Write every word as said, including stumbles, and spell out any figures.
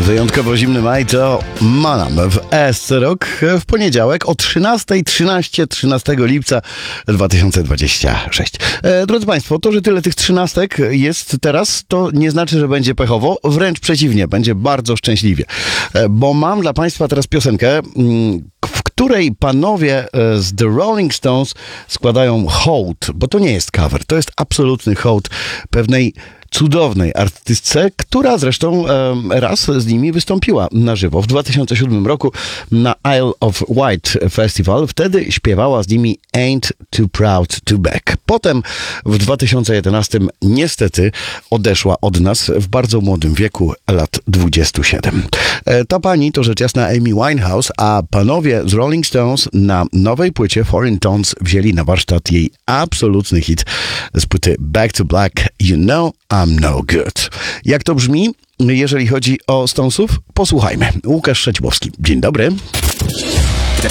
Wyjątkowo zimny maj to Manam w E S C Rock w poniedziałek o trzynasta trzynaście, trzynastego lipca dwa tysiące dwudziestego szóstego. E, drodzy Państwo, to, że tyle tych trzynastek jest teraz, to nie znaczy, że będzie pechowo, wręcz przeciwnie, będzie bardzo szczęśliwie. E, bo mam dla Państwa teraz piosenkę, mm, w której panowie z The Rolling Stones składają hołd, bo to nie jest cover, to jest absolutny hołd pewnej cudownej artystce, która zresztą um, raz z nimi wystąpiła na żywo w dwa tysiące siódmym roku na Isle of Wight Festival. Wtedy śpiewała z nimi Ain't Too Proud to Beg. Potem w dwa tysiące jedenastym niestety odeszła od nas w bardzo młodym wieku, lat dwudziestu siedmiu. E, ta pani to rzecz jasna Amy Winehouse, a panowie z Rolling Stones na nowej płycie Foreign Tones wzięli na warsztat jej absolutny hit z płyty Back to Black, You Know I'm No Good. Jak to brzmi, jeżeli chodzi o Stonesów? Posłuchajmy. Łukasz Szeciłowski. Dzień dobry.